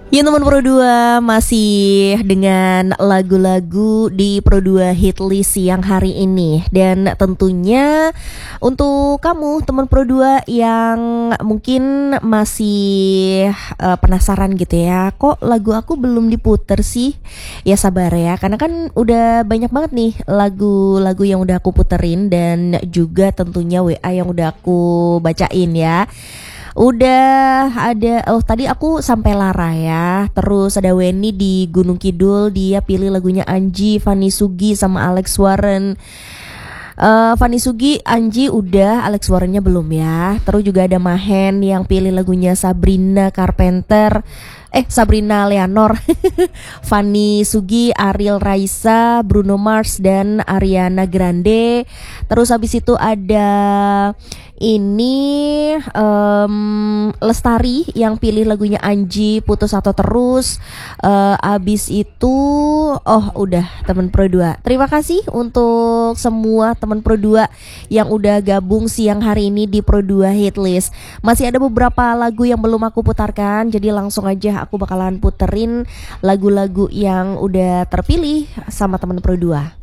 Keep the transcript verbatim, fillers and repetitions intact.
Ya teman Pro dua, masih dengan lagu-lagu di Pro dua Hitlist siang hari ini. Dan tentunya untuk kamu teman Pro dua yang mungkin masih uh, penasaran gitu ya, kok lagu aku belum diputer sih? Ya sabar ya, karena kan udah banyak banget nih lagu-lagu yang udah aku puterin. Dan juga tentunya W A yang udah aku bacain ya. Udah ada, oh tadi aku sampai Lara ya. Terus ada Weni di Gunung Kidul, dia pilih lagunya Anji, Fanny Sugi sama Alex Warren. Uh, Fanny Sugi, Anji udah, Alex Warrennya belum ya. Terus juga ada Mahen yang pilih lagunya Sabrina Carpenter. Eh Sabrina Leonor. Fanny Sugi, Ariel Raisa, Bruno Mars dan Ariana Grande. Terus habis itu ada ini um, Lestari yang pilih lagunya Anji, Putus Atau Terus. uh, Abis itu, oh udah teman Pro dua. Terima kasih untuk semua teman Pro dua yang udah gabung siang hari ini di Pro dua Hitlist. Masih ada beberapa lagu yang belum aku putarkan, jadi langsung aja aku bakalan puterin lagu-lagu yang udah terpilih sama teman Pro dua.